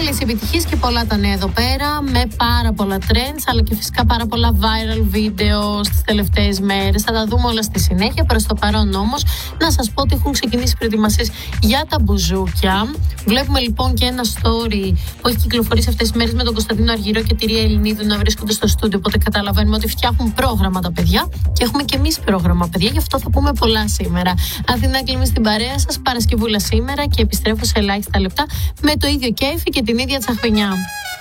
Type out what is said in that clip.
Πολλές επιτυχίες και πολλά τα νέα εδώ πέρα, με πάρα πολλά trends, αλλά και φυσικά πάρα πολλά viral βίντεο στις τελευταίες μέρες. Θα τα δούμε όλα στη συνέχεια. Προς το παρόν όμως, να σας πω ότι έχουν ξεκινήσει προετοιμασίες για τα μπουζούκια. Βλέπουμε λοιπόν και ένα story που έχει κυκλοφορήσει αυτές τις μέρες με τον Κωνσταντίνο Αργυρό και τη Ρία Ελληνίδου να βρίσκονται στο στούντιο. Οπότε καταλαβαίνουμε ότι φτιάχνουν πρόγραμμα τα παιδιά και έχουμε και εμείς πρόγραμμα, παιδιά. Γι' αυτό θα πούμε πολλά σήμερα. Αθηνά Κλίμη στην παρέα σας, Παρασκευούλα σήμερα και επιστρέφω σε ελάχιστα λεπτά με το ίδιο κέφι και την ίδια τσαχπινιά.